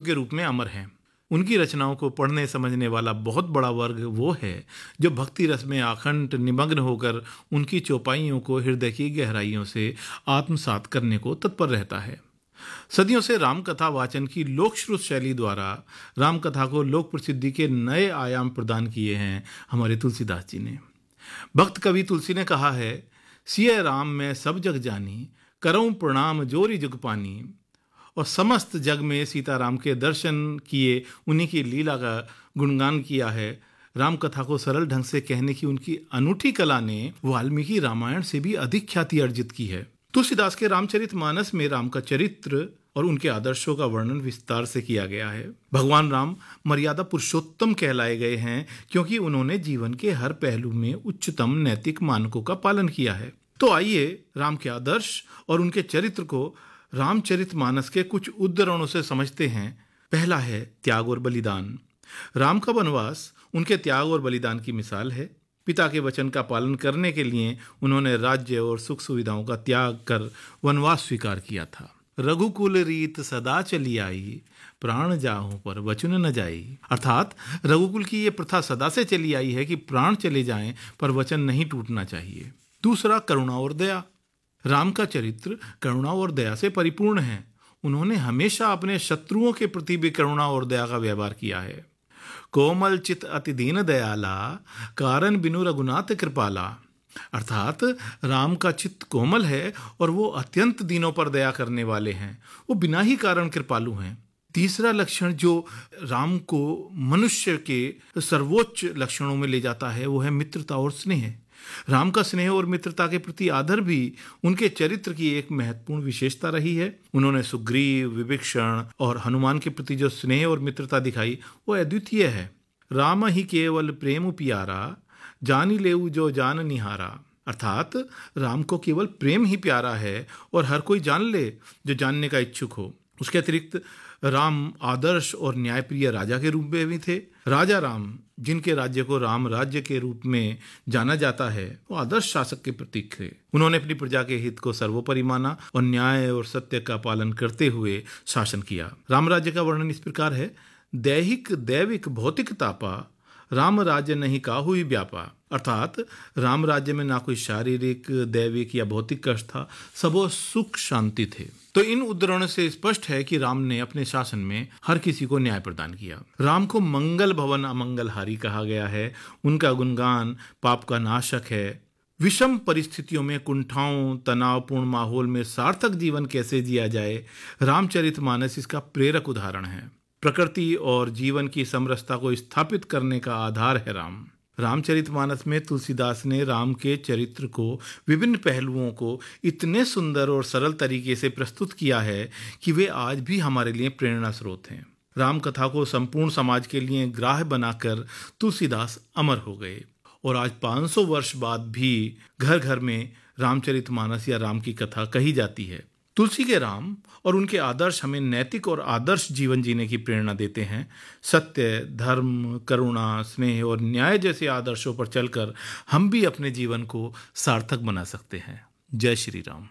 के रूप में अमर हैं। उनकी रचनाओं को पढ़ने समझने वाला बहुत बड़ा वर्ग वो है जो भक्ति रस में आखंड निमग्न होकर उनकी चौपाइयों को हृदय की गहराइयों से आत्मसात करने को तत्पर रहता है। सदियों से रामकथा वाचन की लोकश्रुत शैली द्वारा रामकथा को लोक प्रसिद्धि के नए आयाम प्रदान किए हैं हमारे तुलसीदास जी ने। भक्त कवि तुलसी ने कहा है, सिय राम मैं सब जग जानी, करऊं प्रणाम जोरी जुग पानी। और समस्त जग में सीताराम के दर्शन किए, उन्हीं की लीला का गुणगान किया है। राम कथा को सरल ढंग से कहने की उनकी अनूठी कला ने वाल्मीकि रामायण से भी अधिक ख्याति अर्जित की है। तुलसीदास के रामचरितमानस में राम का चरित्र और उनके आदर्शों का वर्णन विस्तार से किया गया है। भगवान राम मर्यादा पुरुषोत्तम कहलाए गए हैं क्योंकि उन्होंने जीवन के हर पहलू में उच्चतम नैतिक मानकों का पालन किया है। तो आइए राम के आदर्श और उनके चरित्र को रामचरितमानस के कुछ उद्धरणों से समझते हैं। पहला है त्याग और बलिदान। राम का वनवास उनके त्याग और बलिदान की मिसाल है। पिता के वचन का पालन करने के लिए उन्होंने राज्य और सुख सुविधाओं का त्याग कर वनवास स्वीकार किया था। रघुकुल रीत सदा चली आई, प्राण जाहूं पर वचन न जाई। अर्थात रघुकुल की ये प्रथा सदा से चली आई है कि प्राण चले जाएं पर वचन नहीं टूटना चाहिए। दूसरा, करुणा और दया। राम का चरित्र करुणा और दया से परिपूर्ण है। उन्होंने हमेशा अपने शत्रुओं के प्रति भी करुणा और दया का व्यवहार किया है। कोमल चित अति दीन दयाला, कारण बिनु रघुनाथ कृपाला। अर्थात राम का चित्त कोमल है और वो अत्यंत दीनों पर दया करने वाले हैं। वो बिना ही कारण कृपालु हैं। तीसरा लक्षण जो राम को मनुष्य के सर्वोच्च लक्षणों में ले जाता है वो है मित्रता और स्नेह। राम का स्नेह और मित्रता के प्रति आदर भी उनके चरित्र की एक महत्वपूर्ण विशेषता रही है। उन्होंने सुग्रीव, विभीषण और हनुमान के प्रति जो स्नेह और मित्रता दिखाई वो अद्वितीय है। राम ही केवल प्रेम प्यारा, जानी लेऊ जो जान निहारा। अर्थात राम को केवल प्रेम ही प्यारा है और हर कोई जान ले जो जानने का इच्छुक हो। उसके अतिरिक्त राम आदर्श और न्यायप्रिय राजा के रूप में भी थे। राजा राम, जिनके राज्य को राम राज्य के रूप में जाना जाता है, वो आदर्श शासक के प्रतीक थे। उन्होंने अपनी प्रजा के हित को सर्वोपरि माना और न्याय और सत्य का पालन करते हुए शासन किया। राम राज्य का वर्णन इस प्रकार है, दैहिक दैविक भौतिक तापा, राम राज्य नहीं काहू ही व्यापा। अर्थात राम राज्य में ना कोई शारीरिक, दैविक या भौतिक कष्ट था, सबो सुख शांति थे। तो इन उद्धरणों से स्पष्ट है कि राम ने अपने शासन में हर किसी को न्याय प्रदान किया। राम को मंगल भवन अमंगलहारी कहा गया है। उनका गुणगान पाप का नाशक है। विषम परिस्थितियों में, कुंठाओं, तनावपूर्ण माहौल में सार्थक जीवन कैसे जिया जाए, रामचरितमानस इसका प्रेरक उदाहरण है। प्रकृति और जीवन की समरसता को स्थापित करने का आधार है राम। रामचरितमानस में तुलसीदास ने राम के चरित्र को, विभिन्न पहलुओं को इतने सुंदर और सरल तरीके से प्रस्तुत किया है कि वे आज भी हमारे लिए प्रेरणा स्रोत हैं। राम कथा को संपूर्ण समाज के लिए ग्राह्य बनाकर तुलसीदास अमर हो गए और आज 500 वर्ष बाद भी घर घर में रामचरितमानस या राम की कथा कही जाती है। तुलसी के राम और उनके आदर्श हमें नैतिक और आदर्श जीवन जीने की प्रेरणा देते हैं। सत्य, धर्म, करुणा, स्नेह और न्याय जैसे आदर्शों पर चलकर हम भी अपने जीवन को सार्थक बना सकते हैं। जय श्री राम।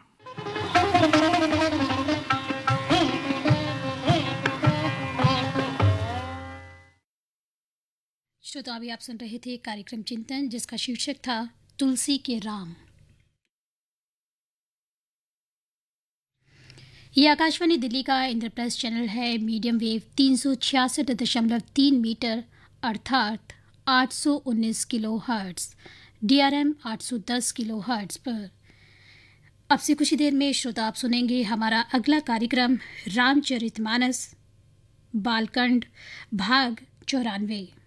श्रोता, अभी आप सुन रहे थे कार्यक्रम चिंतन, जिसका शीर्षक था तुलसी के राम। ये आकाशवाणी दिल्ली का इंद्रप्रस्थ चैनल है। मीडियम वेव 366.3 मीटर अर्थात 819 kilo hertz, DRM 810 kilo hertz पर। अब से कुछ ही देर में श्रोता आप सुनेंगे हमारा अगला कार्यक्रम रामचरितमानस बालकांड भाग 94।